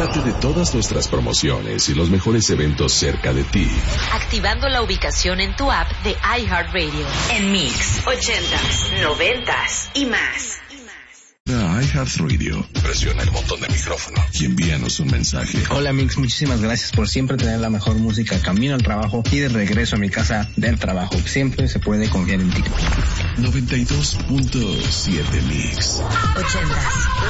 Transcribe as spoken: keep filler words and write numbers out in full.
Entérate de todas nuestras promociones y los mejores eventos cerca de ti. Activando la ubicación en tu app de iHeartRadio. En Mix, ochentas, noventas y más. iHeartRadio. Presiona el botón de micrófono y envíanos un mensaje. Hola Mix, muchísimas gracias por siempre tener la mejor música camino al trabajo y de regreso a mi casa del trabajo. Siempre se puede confiar en ti. noventa y dos punto siete Mix. Ochentas,